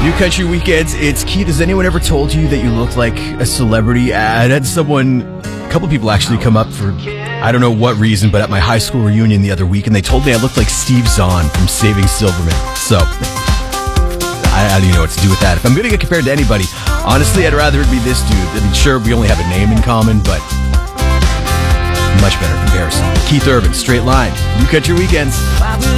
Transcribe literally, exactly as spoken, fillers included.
New Country Weekends. It's Keith. Has anyone ever told you that you looked like a celebrity? I had someone, a couple people actually come up for, I don't know what reason, but at my high school reunion the other week, and they told me I looked like Steve Zahn from Saving Silverman. So, I, I don't even know what to do with that. If I'm going to get compared to anybody, honestly, I'd rather it be this dude. I mean, sure, we only have a name in common, but much better comparison. Keith Urban, Straight Line, New Country Weekends.